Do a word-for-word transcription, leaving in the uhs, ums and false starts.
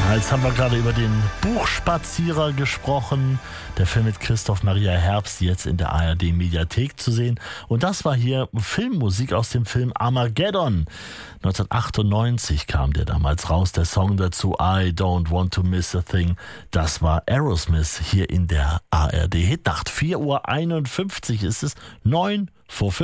Jetzt haben wir gerade über den Buchspazierer gesprochen. Der Film mit Christoph Maria Herbst, jetzt in der A R D-Mediathek zu sehen. Und das war hier Filmmusik aus dem Film Armageddon. neunzehnhundertachtundneunzig kam der damals raus. Der Song dazu, I Don't Want to Miss a Thing, das war Aerosmith hier in der A R D-Hitnacht. vier Uhr einundfünfzig ist es, neun vor fünf.